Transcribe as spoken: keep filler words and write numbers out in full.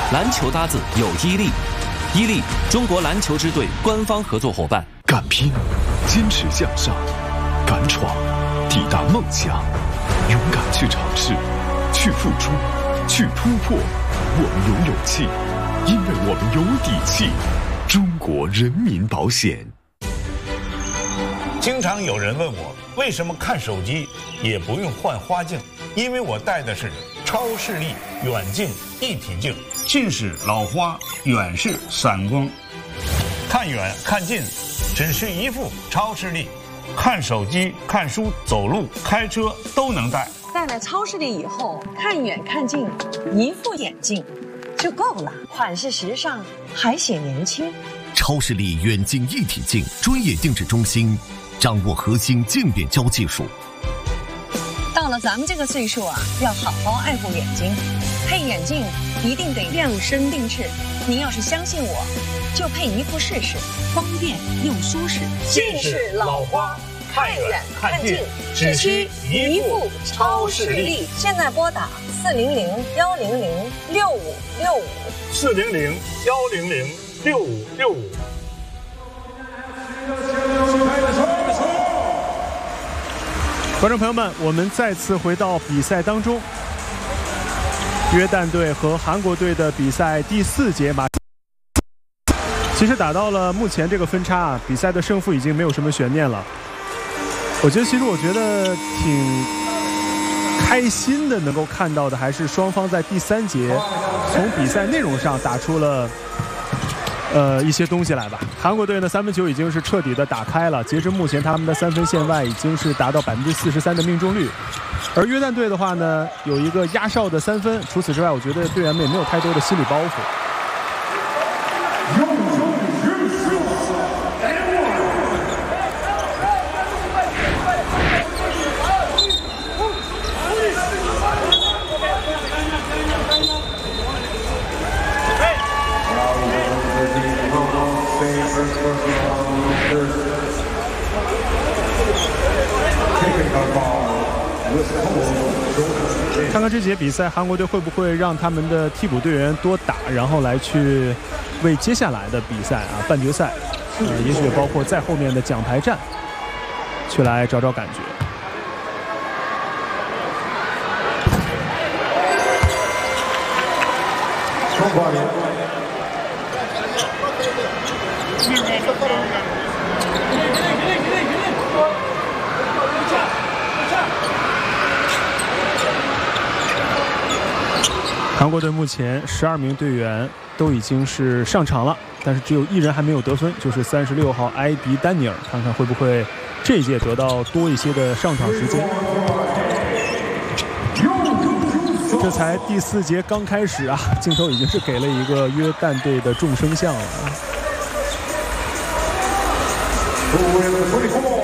篮球搭子有伊利，伊利中国篮球支队官方合作伙伴。 敢拼，坚持向上，敢闯，抵达梦想，勇敢去尝试，去付出，去突破。我们有勇气，因为我们有底气。中国人民保险。 经常有人问我，为什么看手机也不用换花镜？因为我戴的是超视力远近一体镜，近视老花，远视散光，看远看近只需一副超视力，看手机、看书、走路、开车都能戴。 戴了超视力以后，看远看近，一副眼镜就够了，款式时尚，还显年轻。 超视力远近一体镜专业定制中心，掌握核心镜变焦技术。 到了咱们这个岁数啊，要好好爱护眼睛，配眼镜一定得量身定制。您要是相信我，就配一副试试，方便又舒适。 近视老花，看远看近，只需一副超视力。 现在拨打四零零幺零零六五六五， 四零零幺零零六五六五。 观众朋友们，我们再次回到比赛当中。约旦队和韩国队的比赛第四节马，其实打到了目前这个分差啊，比赛的胜负已经没有什么悬念了。我觉得，其实我觉得挺开心的，能够看到的还是双方在第三节从比赛内容上打出了呃一些东西来吧。韩国队呢三分球已经是彻底的打开了，截至目前他们的三分线外已经是达到百分之四十三的命中率。而约旦队的话呢，有一个压哨的三分，除此之外，我觉得队员们也没有太多的心理包袱。看看这节比赛，韩国队会不会让他们的替补队员多打，然后来去为接下来的比赛啊，半决赛，呃，也许包括在后面的奖牌战，去来找找感觉。 中国人。韩国队目前十二名队员都已经是上场了，但是只有一人还没有得分，就是三十六号埃迪丹尼尔，看看会不会这一届得到多一些的上场时间。这才第四节刚开始啊，镜头已经是给了一个约旦队的众生相了。